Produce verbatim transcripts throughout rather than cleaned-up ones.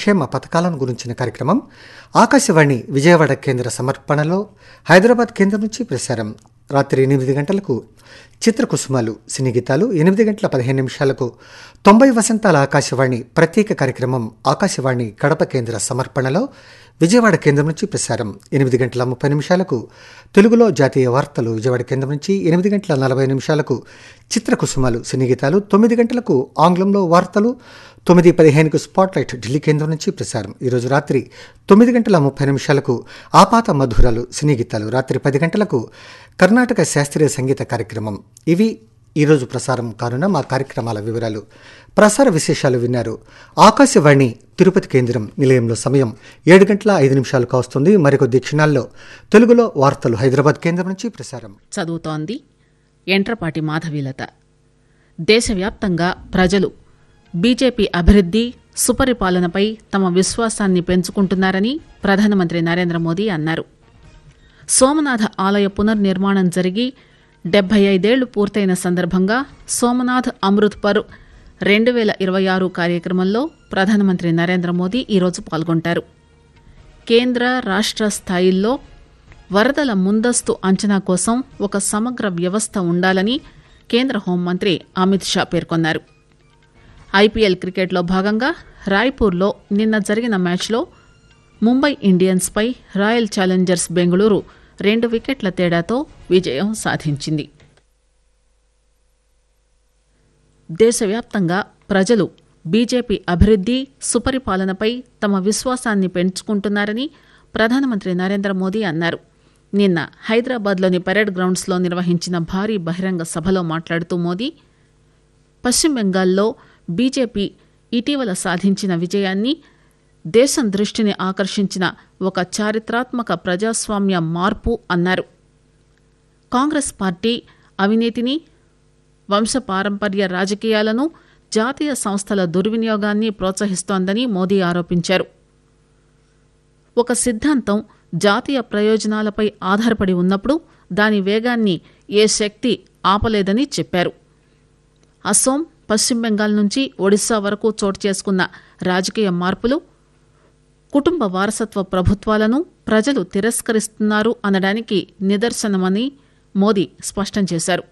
సంక్షేమ పథకాలను గురించిన కార్యక్రమం ఆకాశవాణి విజయవాడ కేంద్ర సమర్పణలో హైదరాబాద్ కేంద్రం నుంచి ప్రసారం. రాత్రి ఎనిమిది గంటలకు చిత్రకుసుమాలు సినీ గీతాలు, ఎనిమిది గంటల పదిహేను నిమిషాలకు తొంభై వసంతాల ఆకాశవాణి ప్రత్యేక కార్యక్రమం ఆకాశవాణి కడప కేంద్ర సమర్పణలో విజయవాడ కేంద్రం నుంచి ప్రసారం. ఎనిమిది గంటల ముప్పై నిమిషాలకు తెలుగులో జాతీయ వార్తలు విజయవాడ కేంద్రం నుంచి, ఎనిమిది గంటల నలభై నిమిషాలకు చిత్రకుసుమాలు సినీ గీతాలు, తొమ్మిది గంటలకు ఆంగ్లంలో వార్తలు, తొమ్మిది పదిహేనుకు స్పాట్లైట్ ఢిల్లీ కేంద్రం నుంచి ప్రసారం. ఈరోజు రాత్రి తొమ్మిది గంటల ముప్పై నిమిషాలకు ఆపాత మధురాలు సినీ గీతాలు, రాత్రి పది గంటలకు కర్ణాటక శాస్త్రీయ సంగీత కార్యక్రమం. ఇవి ఈరోజు ప్రసారం కానున్న మా కార్యక్రమాల వివరాలు. ప్రసార విశేషాలు విన్నారు. ఆకాశవాణి తిరుపతి కేంద్రం నిలయంలో సమయం ఏడు గంటల ఐదు నిమిషాలు కావస్తుంది. మరికొద్ది క్షణాల్లో తెలుగులో వార్తలు హైదరాబాద్ కేంద్రం నుంచి ప్రసారం. చదువుతోంది ఎంట్రపాటి మాధవీలత. దేశవ్యాప్తంగా ప్రజలు బీజేపీ అభివృద్ది, సుపరిపాలనపై తమ విశ్వాసాన్ని పెంచుకుంటున్నారని ప్రధానమంత్రి నరేంద్ర మోదీ అన్నారు. సోమనాథ ఆలయ పునర్నిర్మాణం జరిగి డెబ్బై ఐదేళ్లు పూర్తయిన సందర్భంగా సోమనాథ్ అమృత్ పర్వ్ రెండు వేల ఇరవై ఆరు కార్యక్రమంలో ప్రధానమంత్రి నరేంద్ర మోదీ ఈరోజు పాల్గొంటారు. కేంద్ర రాష్ట్ర స్థాయిల్లో వరదల ముందస్తు అంచనా కోసం ఒక సమగ్ర వ్యవస్థ ఉండాలని కేంద్ర హోంమంత్రి అమిత్ షా పేర్కొన్నారు. ఐపీఎల్ క్రికెట్లో భాగంగా రాయ్పూర్లో నిన్న జరిగిన మ్యాచ్లో ముంబై ఇండియన్స్పై రాయల్ ఛాలెంజర్స్ బెంగళూరు రెండు వికెట్ల తేడాతో విజయం సాధించింది. దేశవ్యాప్తంగా ప్రజలు బీజేపీ అభివృద్ది, సుపరిపాలనపై తమ విశ్వాసాన్ని పెంచుకుంటున్నారని ప్రధానమంత్రి నరేంద్ర మోదీ అన్నారు. నిన్న హైదరాబాద్లోని పరేడ్ గ్రౌండ్స్లో నిర్వహించిన భారీ బహిరంగ సభలో మాట్లాడుతూ మోదీ పశ్చిమ బెంగాల్లో బీజేపీ ఇటీవల సాధించిన విజయాన్ని, దేశం దృష్టిని ఆకర్షించిన ఒక చారిత్రాత్మక ప్రజాస్వామ్య మార్పు అన్నారు. కాంగ్రెస్ పార్టీ అవినీతిని, వంశపారంపర్య రాజకీయాలను, జాతీయ సంస్థల దుర్వినియోగాన్ని ప్రోత్సహిస్తోందని మోదీ ఆరోపించారు. ఒక సిద్ధాంతం జాతీయ ప్రయోజనాలపై ఆధారపడి ఉన్నప్పుడు దాని వేగాన్ని ఏ శక్తి ఆపలేదని చెప్పారు. అసోం, పశ్చిమ బెంగాల్ నుంచి ఒడిశా వరకు చోటు చేసుకున్న రాజకీయ మార్పులు, కుటుంబ వారసత్వ ప్రభుత్వాలను ప్రజలు తిరస్కరిస్తున్నారు అనడానికి నిదర్శనమని మోదీ స్పష్టం చేశారు.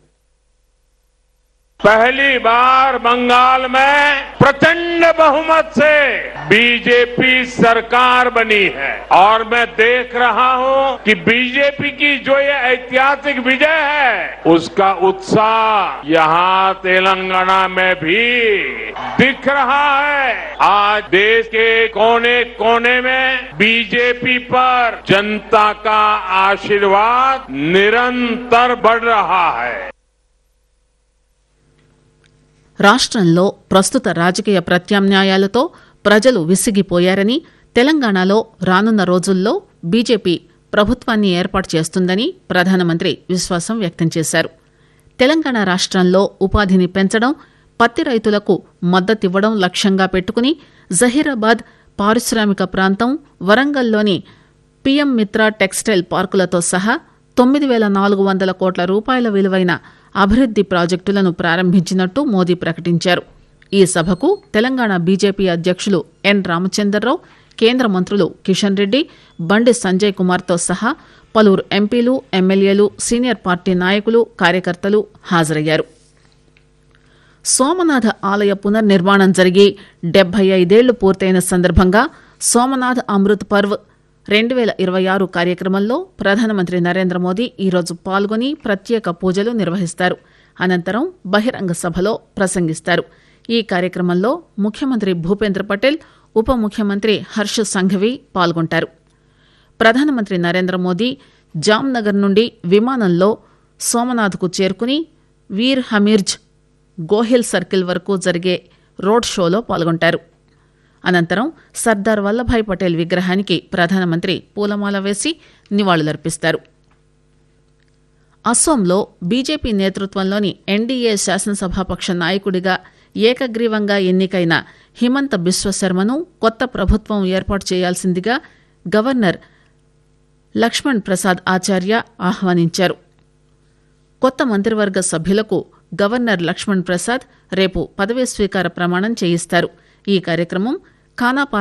पहली बार बंगाल में प्रचंड बहुमत से बीजेपी सरकार बनी है और मैं देख रहा हूं कि बीजेपी की जो ये ऐतिहासिक विजय है उसका उत्साह यहां तेलंगाना में भी दिख रहा है. आज देश के कोने कोने में बीजेपी पर जनता का आशीर्वाद निरंतर बढ़ रहा है. రాష్ట్రంలో ప్రస్తుత రాజకీయ ప్రత్యామ్నాయాలతో ప్రజలు విసిగిపోయారని, తెలంగాణలో రానున్న రోజుల్లో బీజేపీ ప్రభుత్వాన్ని ఏర్పాటు చేస్తుందని ప్రధానమంత్రి విశ్వాసం వ్యక్తం చేశారు. తెలంగాణ రాష్ట్రంలో ఉపాధిని పెంచడం, పత్తి రైతులకు మద్దతివ్వడం లక్ష్యంగా పెట్టుకుని జహీరాబాద్ పారిశ్రామిక ప్రాంతం, వరంగల్లోని పీఎం మిత్ర టెక్స్టైల్ పార్కులతో సహా తొమ్మిది వేల నాలుగు వందల కోట్ల రూపాయల విలువైన అభివృద్ది ప్రాజెక్టులను ప్రారంభించినట్టు మోదీ ప్రకటించారు. ఈ సభకు తెలంగాణ బీజేపీ అధ్యక్షులు ఎన్ రామచంద్రరావు, కేంద్ర మంత్రులు కిషన్ రెడ్డి, బండి సంజయ్ కుమార్తో సహా పలువురు ఎంపీలు, ఎమ్మెల్యేలు, సీనియర్ పార్టీ నాయకులు, కార్యకర్తలు హాజరయ్యారు. సోమనాథ ఆలయ పునర్నిర్మాణం జరిగి డెబ్బై ఐదేళ్లు పూర్తయిన సందర్భంగా సోమనాథ్ అమృత్ పర్వ్ రెండు వేల ఇరవై ఆరు కార్యక్రమంలో ప్రధానమంత్రి నరేంద్ర మోదీ ఈరోజు పాల్గొని ప్రత్యేక పూజలు నిర్వహిస్తారు. అనంతరం బహిరంగ సభలో ప్రసంగిస్తారు. ఈ కార్యక్రమంలో ముఖ్యమంత్రి భూపేంద్ర పటేల్, ఉప ముఖ్యమంత్రి హర్ష సంఘవి పాల్గొంటారు. ప్రధానమంత్రి నరేంద్ర మోదీ జామ్నగర్ నుండి విమానంలో సోమనాథ్కు చేరుకుని వీర్ హమీర్జ్ గోహిల్ సర్కిల్ వరకు జరిగే రోడ్ షోలో పాల్గొంటారు. అనంతరం సర్దార్ వల్లభాయ్ పటేల్ విగ్రహానికి ప్రధానమంత్రి పూలమాల వేసి నివాళులర్పిస్తారు. అస్సోంలో బీజేపీ నేతృత్వంలోని ఎన్డీఏ శాసనసభాపక్ష నాయకుడిగా ఏకగ్రీవంగా ఎన్నికైన హిమంత బిశ్వశర్మను కొత్త ప్రభుత్వం ఏర్పాటు చేయాల్సిందిగా గవర్నర్ లక్ష్మణ్ ప్రసాద్ ఆచార్య ఆహ్వానించారు. కొత్త మంత్రివర్గ సభ్యులకు గవర్నర్ లక్ష్మణ్ ప్రసాద్ రేపు పదవీ స్వీకార ప్రమాణం చేయిస్తారు. ఈ కార్యక్రమం ఖానాపా